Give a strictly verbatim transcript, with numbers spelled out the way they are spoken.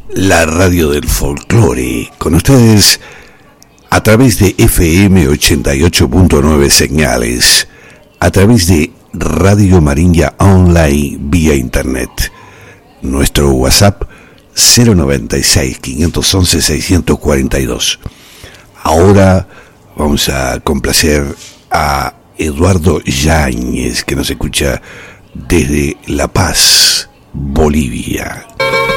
la radio del folclore, con ustedes a través de F M ochenta y ocho punto nueve señales, a través de Radio Marinha Online vía internet. Nuestro WhatsApp cero noventa y seis, quinientos once, seiscientos cuarenta y dos. Ahora vamos a complacer a Eduardo Yáñez, que nos escucha desde La Paz, Bolivia.